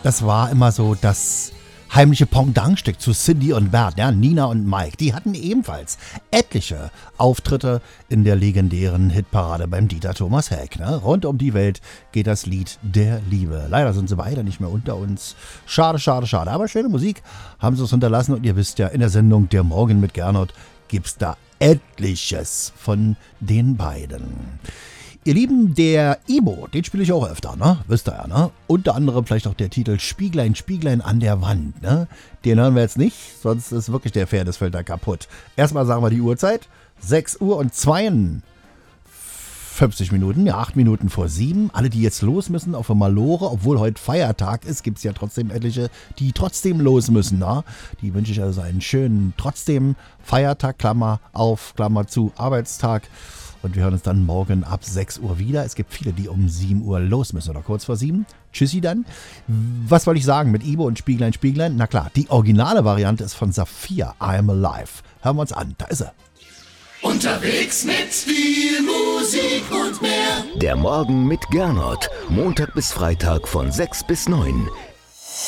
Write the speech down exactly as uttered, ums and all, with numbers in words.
Das war immer so das heimliche Pendantstück zu Cindy und Bert, ja, Nina und Mike. Die hatten ebenfalls etliche Auftritte in der legendären Hitparade beim Dieter Thomas Heck. Ne? Rund um die Welt geht das Lied der Liebe. Leider sind sie beide nicht mehr unter uns. Schade, schade, schade. Aber schöne Musik haben sie uns hinterlassen. Und ihr wisst ja, in der Sendung Der Morgen mit Gernot gibt's da etliches von den beiden. Ihr Lieben, der Ibo, den spiele ich auch öfter, ne? Wisst ihr ja, ne? Unter anderem vielleicht auch der Titel Spieglein, Spieglein an der Wand, ne? Den hören wir jetzt nicht, sonst ist wirklich der Fairnessfilter kaputt. Erstmal sagen wir die Uhrzeit. sechs Uhr und zweiundfünfzig Minuten, ja, acht Minuten vor sieben. Alle, die jetzt los müssen auf der Malore, obwohl heute Feiertag ist, gibt es ja trotzdem etliche, die trotzdem los müssen, ne? Die wünsche ich also einen schönen, trotzdem Feiertag, Klammer auf, Klammer zu, Arbeitstag. Und wir hören uns dann morgen ab sechs Uhr wieder. Es gibt viele, die um sieben Uhr los müssen oder kurz vor sieben. Tschüssi dann. Was wollte ich sagen mit Ibo und Spieglein, Spieglein? Na klar, die originale Variante ist von Saphir, I'm Alive. Hören wir uns an, da ist er. Unterwegs mit viel Musik und mehr. Der Morgen mit Gernot. Montag bis Freitag von sechs bis neun.